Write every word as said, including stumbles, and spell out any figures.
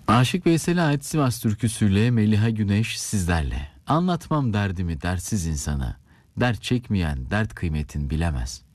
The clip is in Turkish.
Aşık Veysel'e ait Sivas türküsüyle Meliha Güneş sizlerle. Anlatmam derdimi dertsiz insana. Dert çekmeyen dert kıymetin bilemez.